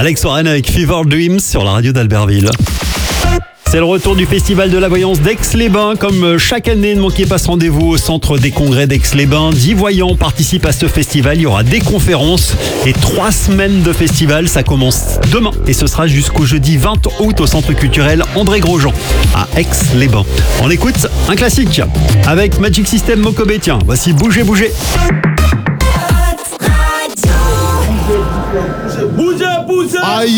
Alex Warren avec Fever Dreams sur la radio d'Albertville. C'est le retour du Festival de la Voyance d'Aix-les-Bains. Comme chaque année, ne manquez pas ce rendez-vous au centre des congrès d'Aix-les-Bains. 10 voyants participent à ce festival. Il y aura des conférences et 3 semaines de festival. Ça commence demain et ce sera jusqu'au jeudi 20 août au centre culturel André Grosjean à Aix-les-Bains. On écoute un classique avec Magic System Mokobé. Tiens, voici Bougez, bougez. Bougez, bougez.